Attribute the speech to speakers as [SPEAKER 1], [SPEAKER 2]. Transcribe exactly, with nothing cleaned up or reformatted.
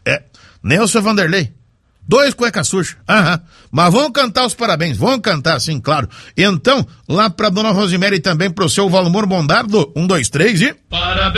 [SPEAKER 1] É, Nelson Vanderlei. Dois cueca suja. Aham. Mas vão cantar os parabéns. Vão cantar, sim, claro. Então, lá pra dona Rosemary e também pro seu Valmor Bombardo. Um, dois, três e... Parabéns.